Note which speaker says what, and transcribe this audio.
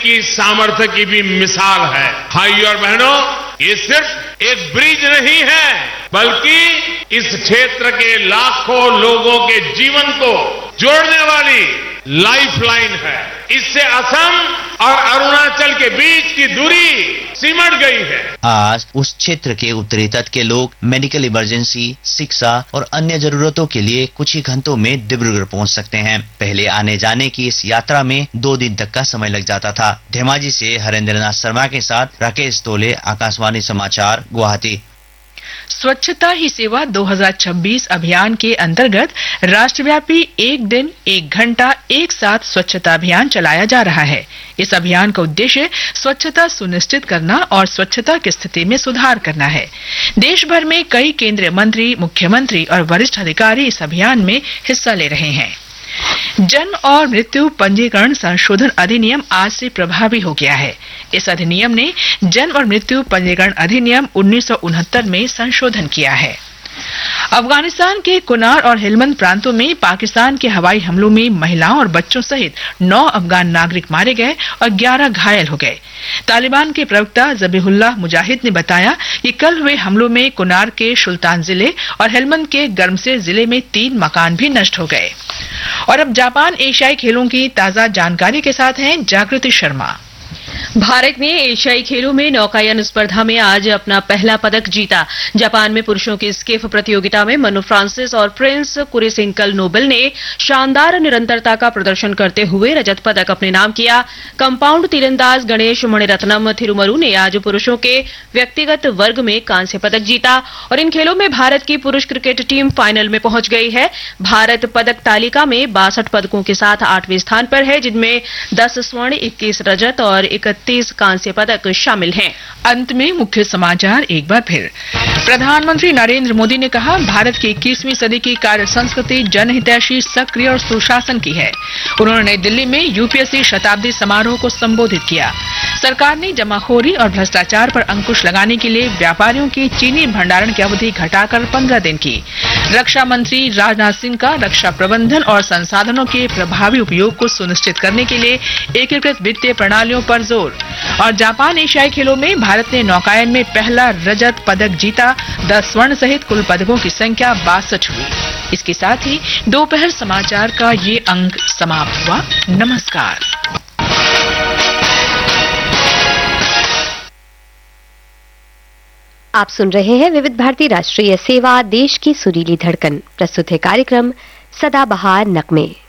Speaker 1: की सामर्थ्य की भी मिसाल है। भाइयों और बहनों, ये सिर्फ एक ब्रिज नहीं है, बल्कि इस क्षेत्र के लाखों लोगों के जीवन को जोड़ने वाली लाइफलाइन है। इससे असम और अरुणाचल के बीच की दूरी सिमट गई है।
Speaker 2: आज उस क्षेत्र के उत्तरी तट के लोग मेडिकल इमरजेंसी, शिक्षा और अन्य जरूरतों के लिए कुछ ही घंटों में डिब्रूगढ़ पहुंच सकते हैं। पहले आने जाने की इस यात्रा में 2 दिन तक का समय लग जाता था। धेमाजी से हरेंद्र नाथ शर्मा के साथ राकेश तोले, आकाशवाणी समाचार, गुवाहाटी।
Speaker 3: स्वच्छता ही सेवा 2026 अभियान के अंतर्गत राष्ट्रव्यापी एक दिन एक घंटा एक साथ स्वच्छता अभियान चलाया जा रहा है। इस अभियान का उद्देश्य स्वच्छता सुनिश्चित करना और स्वच्छता की स्थिति में सुधार करना है। देश भर में कई केंद्रीय मंत्री, मुख्यमंत्री और वरिष्ठ अधिकारी इस अभियान में हिस्सा ले रहे हैं। जन्म और मृत्यु पंजीकरण संशोधन अधिनियम आज से प्रभावी हो गया है। इस अधिनियम ने जन्म और मृत्यु पंजीकरण अधिनियम 1969 में संशोधन किया है। अफगानिस्तान के कुनार और हेलमंद प्रांतों में पाकिस्तान के हवाई हमलों में महिलाओं और बच्चों सहित 9 अफगान नागरिक मारे गए और 11 घायल हो गए। तालिबान के प्रवक्ता ज़बीहुल्लाह मुजाहिद ने बताया कि कल हुए हमलों में कुनार के सुल्तान जिले और हेलमंद के गर्मसेर जिले में 3 मकान भी नष्ट हो गए। और अब जापान एशियाई खेलों की ताजा जानकारी के साथ हैं जागृति शर्मा।
Speaker 4: भारत ने एशियाई खेलों में नौकायन स्पर्धा में आज अपना पहला पदक जीता। जापान में पुरुषों की स्कीफ प्रतियोगिता में मनु फ्रांसिस और प्रिंस कुरिसिंकल नोबेल ने शानदार निरंतरता का प्रदर्शन करते हुए रजत पदक अपने नाम किया। कंपाउंड तीरंदाज गणेश मणिरत्नम थिरुमरू ने आज पुरुषों के व्यक्तिगत वर्ग में कांस्य पदक जीता और इन खेलों में भारत की पुरुष क्रिकेट टीम फाइनल में पहुंच गई है। भारत पदक तालिका में 62 पदकों के साथ 8वें स्थान पर है, जिनमें 10 स्वर्ण, 21 रजत और 31 कांस्य पदक शामिल हैं।
Speaker 3: अंत में मुख्य समाचार एक बार फिर। प्रधानमंत्री नरेंद्र मोदी ने कहा, भारत की 21वीं सदी की कार्य संस्कृति जनहितैषी, सक्रिय और सुशासन की है। उन्होंने नई दिल्ली में यूपीएससी शताब्दी समारोह को संबोधित किया। सरकार ने जमाखोरी और भ्रष्टाचार पर अंकुश लगाने के लिए व्यापारियों की चीनी भंडारण की अवधि घटाकर 15 दिन की। रक्षा मंत्री राजनाथ सिंह का रक्षा प्रबंधन और संसाधनों के प्रभावी उपयोग को सुनिश्चित करने के लिए एकीकृत वित्तीय प्रणालियों पर जोर। और जापान एशियाई खेलों में भारत ने नौकायन में पहला रजत पदक जीता। 10 स्वर्ण सहित कुल पदकों की संख्या 62 हुई। इसके साथ ही दोपहर समाचार का ये अंक समाप्त हुआ। नमस्कार।
Speaker 5: आप सुन रहे हैं विविध भारती राष्ट्रीय सेवा, देश की सुरीली धड़कन। प्रस्तुत है कार्यक्रम सदाबहार नगमे।